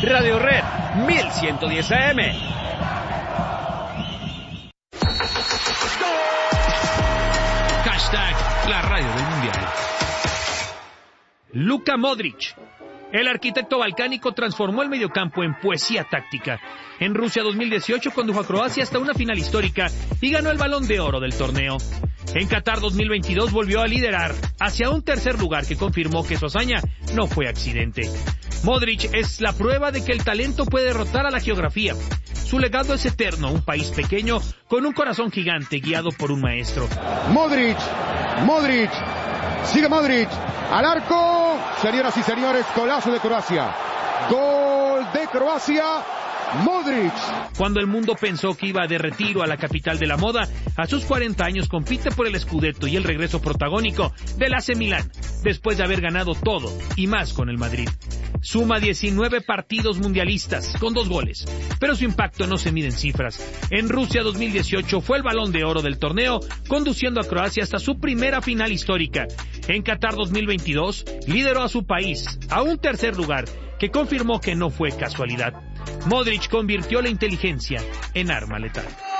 Radio Red 1110 AM. Hashtag la radio del mundial. Luka Modric. El arquitecto balcánico transformó el mediocampo en poesía táctica. En Rusia 2018 condujo a Croacia hasta una final histórica y ganó el Balón de Oro del torneo. En Qatar 2022 volvió a liderar hacia un tercer lugar que confirmó que su hazaña no fue accidente. Modric es la prueba de que el talento puede derrotar a la geografía. Su legado es eterno, un país pequeño con un corazón gigante guiado por un maestro. Modric, sigue Modric, al arco, señoras y señores, golazo de Croacia, gol de Croacia, Modric. Cuando el mundo pensó que iba de retiro a la capital de la moda, a sus 40 años compite por el Scudetto y el regreso protagónico del AC Milán, después de haber ganado todo y más con el Madrid. Suma 19 partidos mundialistas, con 2 goles, pero su impacto no se mide en cifras. En Rusia 2018 fue el Balón de Oro del torneo, conduciendo a Croacia hasta su primera final histórica. En Qatar 2022 lideró a su país a un tercer lugar, que confirmó que no fue casualidad. Modric convirtió la inteligencia en arma letal.